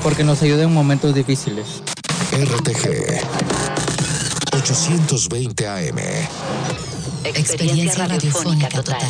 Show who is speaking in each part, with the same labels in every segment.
Speaker 1: porque nos ayuda en momentos difíciles.
Speaker 2: RTG 820 AM.
Speaker 3: Experiencia radiofónica total.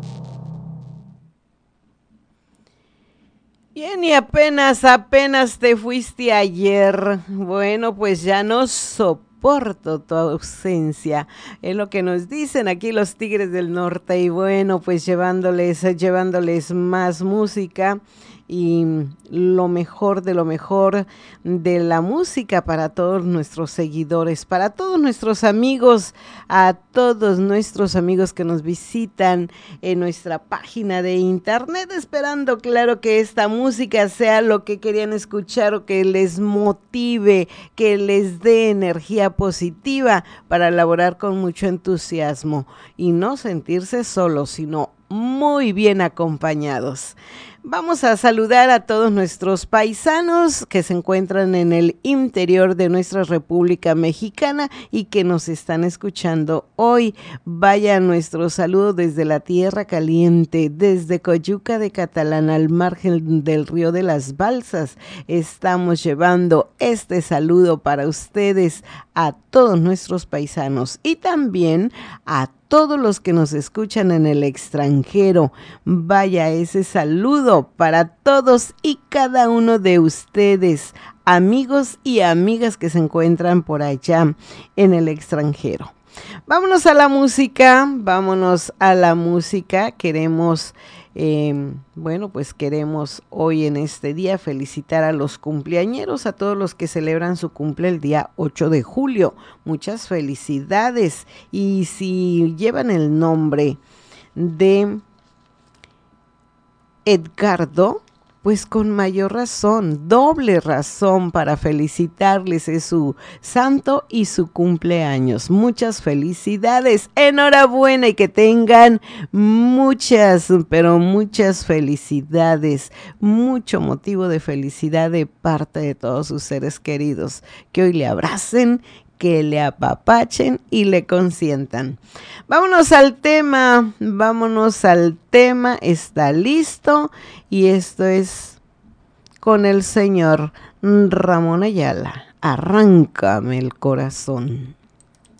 Speaker 4: Bien, y apenas te fuiste ayer. Bueno, pues ya no soporto tu ausencia. Es lo que nos dicen aquí los Tigres del Norte. Y bueno, pues llevándoles más música y lo mejor de la música para todos nuestros seguidores, para todos nuestros amigos, a todos nuestros amigos que nos visitan en nuestra página de internet, esperando, claro, que esta música sea lo que querían escuchar o que les motive, que les dé energía positiva para elaborar con mucho entusiasmo y no sentirse solos, sino muy bien acompañados. Vamos a saludar a todos nuestros paisanos que se encuentran en el interior de nuestra República Mexicana y que nos están escuchando hoy. Vaya nuestro saludo desde la Tierra Caliente, desde Coyuca de Catalán, al margen del Río de las Balsas. Estamos llevando este saludo para ustedes, a todos nuestros paisanos y también a todos los que nos escuchan en el extranjero. Vaya ese saludo para todos y cada uno de ustedes, amigos y amigas que se encuentran por allá en el extranjero. Vámonos a la música. Queremos hoy en este día felicitar a los cumpleañeros, a todos los que celebran su cumple el día 8 de julio. Muchas felicidades. Y si llevan el nombre de Edgardo, pues con mayor razón, doble razón para felicitarles, es su santo y su cumpleaños. Muchas felicidades, enhorabuena y que tengan muchas, pero muchas felicidades, mucho motivo de felicidad de parte de todos sus seres queridos, que hoy le abracen, que le apapachen y le consientan. Vámonos al tema, está listo y esto es con el señor Ramón Ayala. Arráncame el corazón.